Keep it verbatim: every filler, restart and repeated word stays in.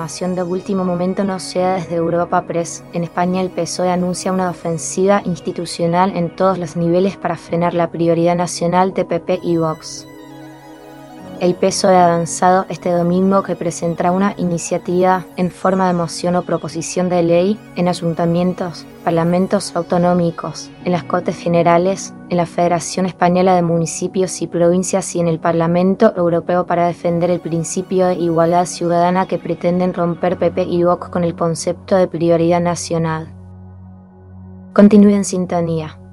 información de último momento nos llega desde Europa Press. En España el P S O E anuncia una ofensiva institucional en todos los niveles para frenar la prioridad nacional de P P y Vox. El P S O E ha avanzado este domingo que presentará una iniciativa en forma de moción o proposición de ley en ayuntamientos, parlamentos autonómicos, en las Cortes Generales, en la Federación Española de Municipios y Provincias y en el Parlamento Europeo para defender el principio de igualdad ciudadana que pretenden romper P P y Vox con el concepto de prioridad nacional. Continúe en sintonía.